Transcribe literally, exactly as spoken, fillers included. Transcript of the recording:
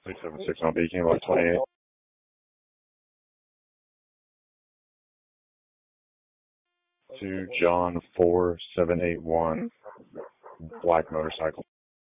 six seven six on Beacon, lot twenty-eight. To John four seven eight one, black motorcycle.